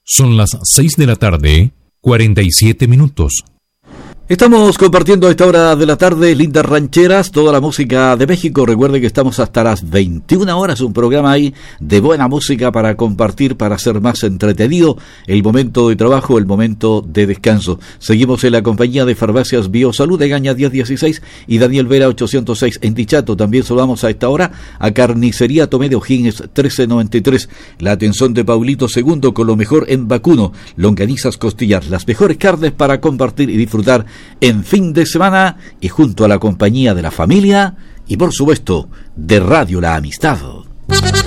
Son las 6 de la tarde, 47 minutos. Estamos compartiendo a esta hora de la tarde lindas rancheras, toda la música de México. Recuerden que estamos hasta las 21 horas, un programa ahí de buena música para compartir, para hacer más entretenido el momento de trabajo, el momento de descanso. Seguimos en la compañía de Farmacias Biosalud de Gaña 1016 y Daniel Vera 806 en Dichato. También saludamos a esta hora a Carnicería Tomé de O'Higgins 1393. La atención de Paulito II con lo mejor en vacuno, longanizas, costillar, las mejores carnes para compartir y disfrutar en fin de semana y junto a la compañía de la familia y por supuesto de Radio La Amistad.